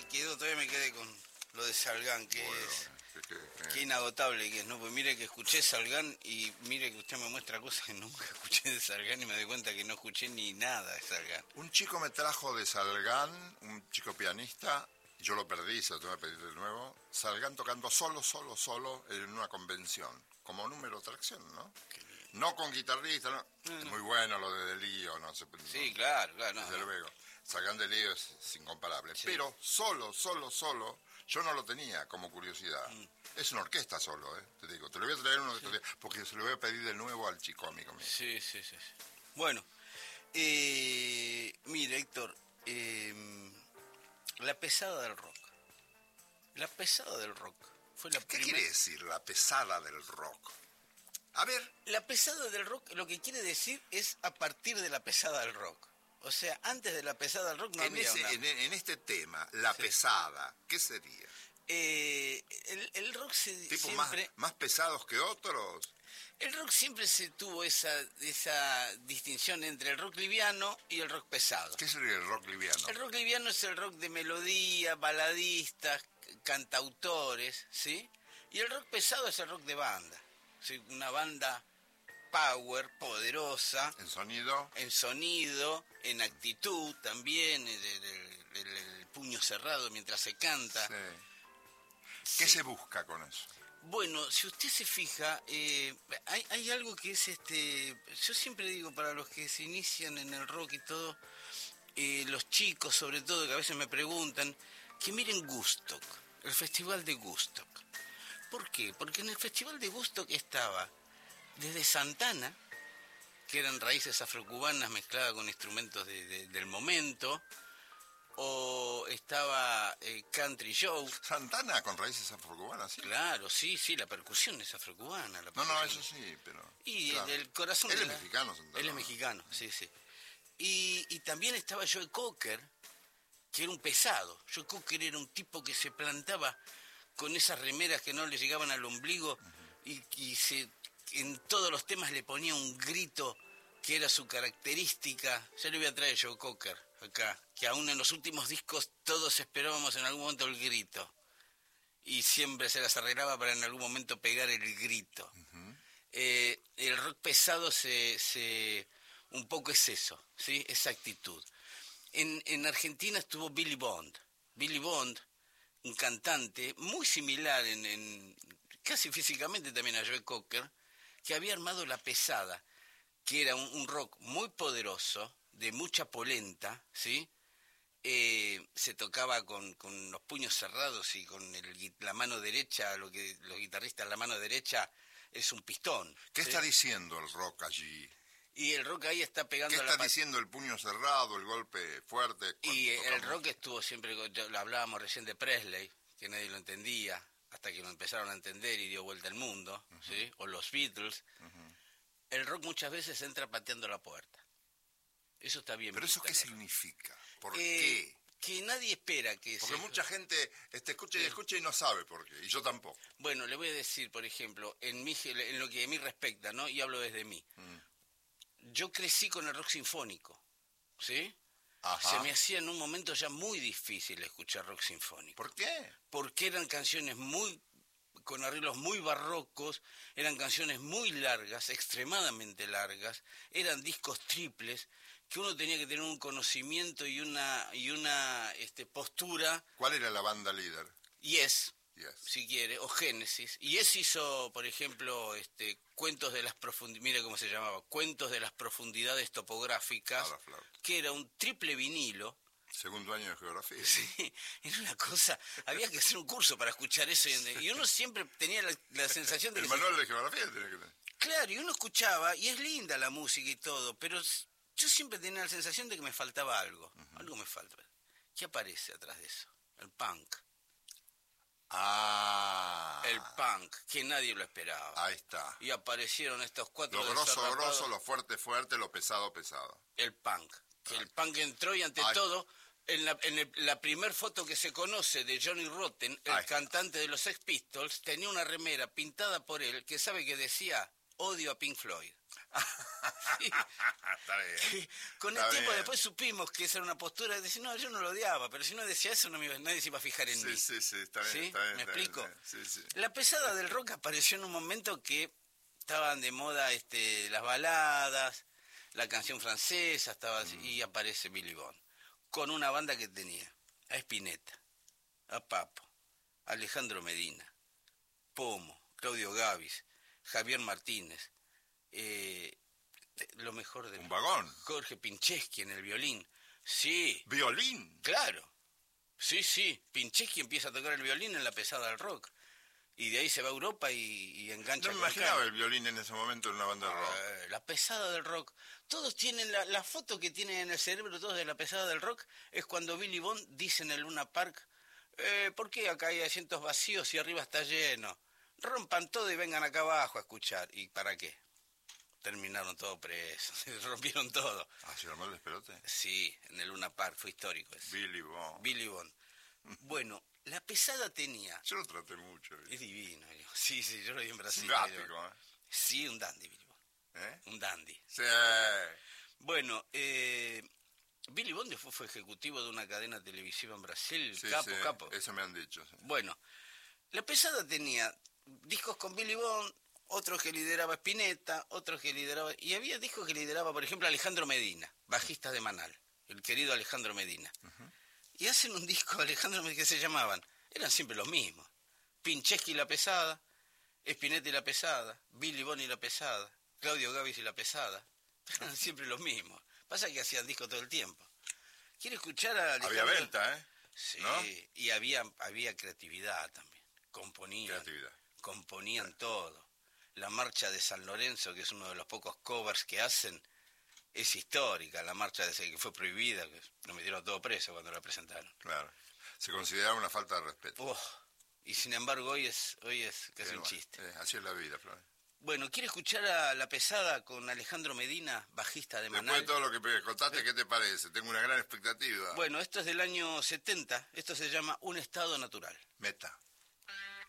todavía me quedé con lo de Salgán, que Bueno, es... que- Qué inagotable que es, ¿no? Pues mire que escuché Salgán y mire que usted me muestra cosas que nunca escuché de Salgán y me doy cuenta que no escuché ni nada de Salgán. Un chico me trajo de Salgán, un chico pianista, yo lo perdí, se lo tengo que pedir de nuevo. Salgán tocando solo en una convención, como número de tracción, ¿no? No con guitarrista, no. Es muy bueno lo de Lío, no sé. Sí, no, claro, no. desde luego. Salgán de Lío es incomparable. Sí. Pero solo, yo no lo tenía como curiosidad. Es una orquesta solo, te digo. Te lo voy a traer uno de estos días, porque se lo voy a pedir de nuevo al chico amigo mío. Sí. Bueno, mire, Héctor, la pesada del rock. La pesada del rock fue la ¿Qué quiere decir la pesada del rock? A ver. La pesada del rock lo que quiere decir es a partir de la pesada del rock. O sea, antes de la pesada del rock no había En este tema, la pesada, ¿qué sería? El rock ¿Tipo siempre... más pesados que otros? El rock siempre se tuvo esa distinción entre el rock liviano y el rock pesado. ¿Qué sería el rock liviano? El rock liviano es el rock de melodía, baladistas, cantautores, ¿sí? Y el rock pesado es el rock de banda, ¿sí? Una banda power, poderosa. ¿En sonido? En actitud también, el puño cerrado mientras se canta. Sí. ¿Qué se busca con eso? Bueno, si usted se fija, hay algo que es yo siempre digo para los que se inician en el rock y todo, los chicos sobre todo, que a veces me preguntan, que miren Woodstock, el festival de Woodstock. ¿Por qué? Porque en el festival de Woodstock estaba desde Santana, que eran raíces afrocubanas mezcladas con instrumentos del momento, o estaba Country Joe. ¿Santana con raíces afrocubanas? ¿Sí? Claro, sí, la percusión es afrocubana. No, eso sí, pero... Y claro. el corazón... Él es mexicano, Santana. Él es mexicano, sí. Y también estaba Joe Cocker, que era un pesado. Joe Cocker era un tipo que se plantaba con esas remeras que no le llegaban al ombligo y en todos los temas le ponía un grito que era su característica. Ya le voy a traer Joe Cocker acá, que aún en los últimos discos todos esperábamos en algún momento el grito. Y siempre se las arreglaba para en algún momento pegar el grito. El rock pesado un poco es eso, ¿sí? Esa actitud. En Argentina estuvo Billy Bond. Billy Bond, un cantante muy similar casi físicamente también a Joe Cocker, que había armado La Pesada, que era un rock muy poderoso, de mucha polenta, ¿sí? Se tocaba con los puños cerrados y con la mano derecha, lo que los guitarristas, la mano derecha es un pistón. ¿Qué ¿sí? está diciendo el rock allí? Y el rock ahí está pegando ¿Qué está diciendo el puño cerrado, el golpe fuerte? Y el rock estuvo siempre, lo hablábamos recién de Presley, que nadie lo entendía, hasta que lo empezaron a entender y dio vuelta al mundo, ¿sí? O los Beatles. El rock muchas veces entra pateando la puerta. Eso está bien. ¿Pero eso qué significa? ¿Por qué? Que nadie espera que... Porque mucha gente escucha y no sabe por qué, y yo tampoco. Bueno, le voy a decir, por ejemplo, en lo que a mí respecta, ¿no? Y hablo desde mí. Yo crecí con el rock sinfónico, ¿sí? Ajá. Se me hacía en un momento ya muy difícil escuchar rock sinfónico. ¿Por qué? Porque eran canciones con arreglos muy barrocos, eran canciones muy largas, extremadamente largas, eran discos triples, que uno tenía que tener un conocimiento y una postura. ¿Cuál era la banda líder? Yes, si quiere, o Génesis. Yes hizo, por ejemplo, Cuentos de las Profundidades, mira cómo se llamaba, Cuentos de las Profundidades Topográficas, que era un triple vinilo. Segundo año de geografía. Sí, era una cosa, había que hacer un curso para escuchar eso, y uno siempre tenía la sensación de el manual de geografía tiene que tener. Claro, y uno escuchaba, y es linda la música y todo, pero yo siempre tenía la sensación de que me faltaba algo. Algo me falta. ¿Qué aparece atrás de eso? El punk. El punk, que nadie lo esperaba. Ahí está. Y aparecieron estos cuatro... Lo grosso, lo fuerte, lo pesado. El punk. Que el punk entró y ante todo, en la primer foto que se conoce de Johnny Rotten, el cantante de los Sex Pistols, tenía una remera pintada por él que sabe que decía odio a Pink Floyd. Sí. Está bien. Con Está el tiempo bien. después supimos que esa era una postura de decir, no, yo no lo odiaba, pero si no decía eso nadie se iba a fijar en mí. Sí, está bien. ¿Sí? Está bien, ¿Me está bien, explico? está bien. Sí. La pesada del rock apareció en un momento que estaban de moda las baladas, la canción francesa, y aparece Billy Bond, con una banda que tenía a Spinetta, a Papo, a Alejandro Medina, Pomo, Claudio Gavis, Javier Martínez, lo mejor de Un vagón. Jorge Pincheski en el violín. Sí, Violín. claro. Sí. Pincheski empieza a tocar el violín en la pesada del rock. Y de ahí se va a Europa y engancha No me con imaginaba Carlos. el violín en ese momento en una banda de rock. La pesada del rock. Todos tienen la foto que tienen en el cerebro, todos de la pesada del rock, es cuando Billy Bond dice en el Luna Park, ¿por qué acá hay asientos vacíos y arriba está lleno? Rompan todo y vengan acá abajo a escuchar. ¿Y para qué? Terminaron todos presos, rompieron todo. ¿Ah, se armó el despelote? Sí, en el Luna Park, fue histórico eso. Billy Bond. Billy Bond. Bueno, la pesada tenía... Yo lo traté mucho. Es divino. Sí, yo lo vi en Brasil. Simpático, ¿eh? Sí, un dandy, Billy Bond. ¿Eh? Un dandy. Sí. Bueno, Billy Bond después fue ejecutivo de una cadena televisiva en Brasil, Sí, capo. eso me han dicho. Sí. Bueno, la pesada tenía discos con Billy Bond, otros que lideraba Spinetta, otros que lideraba... Y había discos que lideraba, por ejemplo, Alejandro Medina, bajista de Manal, el querido Alejandro Medina. Y hacen un disco, Alejandro Medina, que se llamaban, eran siempre los mismos. Pincheski y la pesada, Spinetta y la pesada, Billy Bond y la pesada, Claudio Gavis y la pesada. Eran siempre los mismos. Pasa que hacían discos todo el tiempo. ¿Quiere escuchar a Alejandro? Había venta, ¿eh? Sí, ¿no? y había creatividad también. Componían todo. La marcha de San Lorenzo, que es uno de los pocos covers que hacen, es histórica. La marcha de ese que fue prohibida, que lo metieron todo preso cuando la presentaron. Claro. Se consideraba una falta de respeto. Y sin embargo hoy es casi un chiste. Así es la vida, Flores. Bueno, ¿quiere escuchar a La Pesada con Alejandro Medina, bajista de Manal? Después de todo lo que me contaste, ¿qué te parece? Tengo una gran expectativa. Bueno, esto es del año 70. Esto se llama Un Estado Natural. Meta.